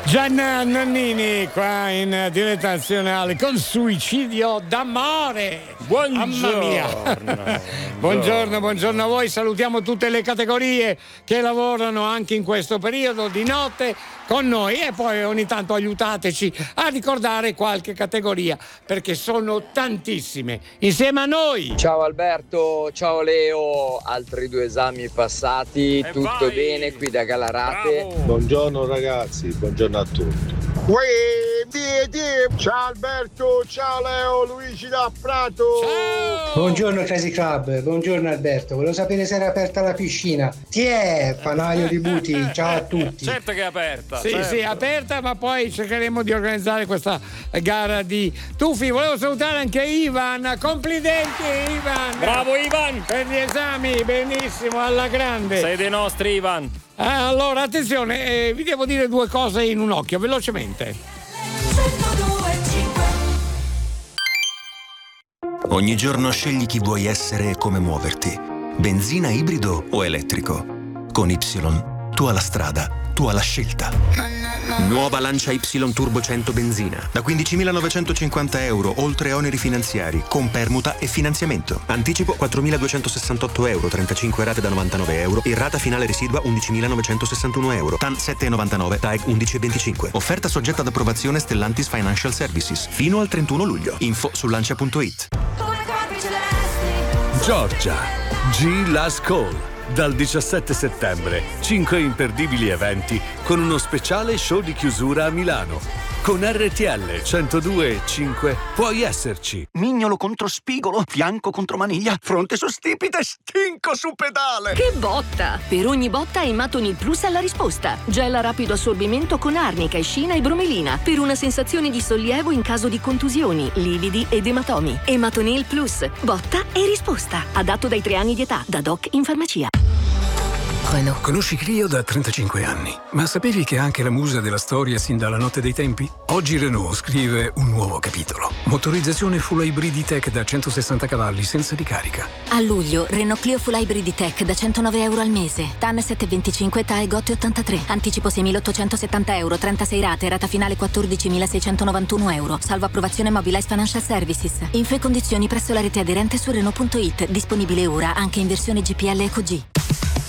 Gian Nannini qua in diretta nazionale con Suicidio d'amore. Buongiorno. Mamma mia. Buongiorno a voi. Salutiamo tutte le categorie che lavorano anche in questo periodo di notte con noi e poi ogni tanto aiutateci a ricordare qualche categoria perché sono tantissime insieme a noi. Ciao Alberto, ciao Leo, altri 2 esami passati, tutto bene qui da Galarate. Bravo. Buongiorno ragazzi, buongiorno a tutti. Ciao Alberto, ciao Leo, Luigi da Prato. Ciao. Buongiorno Crazy Club, buongiorno Alberto, volevo sapere se era aperta la piscina. Panaio di Buti, ciao a tutti. Certo che è aperta. Sì, certo. sì, aperta, ma poi cercheremo di organizzare questa gara di tuffi. Volevo salutare anche Ivan, complimenti Ivan. Bravo Ivan. Per gli esami, benissimo, alla grande. Sei dei nostri Ivan. Allora, attenzione, vi devo dire 2 cose in un occhio, velocemente. Ogni giorno scegli chi vuoi essere e come muoverti. Benzina, ibrido o elettrico. Con Y, tu hai la strada, tu hai la scelta. Nuova Lancia Y Turbo 100 benzina. Da 15.950 euro, oltre oneri finanziari, con permuta e finanziamento. Anticipo 4.268 euro, 35 rate da 99 euro e rata finale residua 11.961 euro. TAN 7,99, TAEG 11,25. Offerta soggetta ad approvazione Stellantis Financial Services. Fino al 31 luglio. Info su lancia.it. Giorgia, G Last Call. Dal 17 settembre, 5 imperdibili eventi con uno speciale show di chiusura a Milano. Con RTL 102.5 puoi esserci. Mignolo contro spigolo, fianco contro maniglia, fronte su stipite, stinco su pedale. Che botta! Per ogni botta Ematonil Plus ha la risposta. Gel a rapido assorbimento con arnica, escina e bromelina per una sensazione di sollievo in caso di contusioni, lividi ed ematomi. Ematonil Plus, botta e risposta. Adatto dai 3 anni di età, da doc in farmacia. Renault. Conosci Clio da 35 anni, ma sapevi che è anche la musa della storia sin dalla notte dei tempi? Oggi Renault scrive un nuovo capitolo. Motorizzazione full hybrid tech da 160 cavalli senza ricarica. A luglio, Renault Clio full hybrid tech da 109 euro al mese. TAN 725, TAE GOT 83. Anticipo 6.870 euro, 36 rate, rata finale 14.691 euro. Salvo approvazione Mobilize Financial Services. Info e condizioni presso la rete aderente su Renault.it. Disponibile ora anche in versione GPL Eco G.